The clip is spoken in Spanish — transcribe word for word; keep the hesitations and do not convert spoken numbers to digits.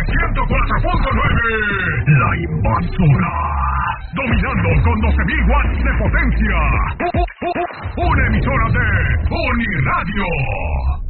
ciento cuatro punto nueve. La Invasora. Dominando con doce mil watts de potencia. Una emisora de Uniradio.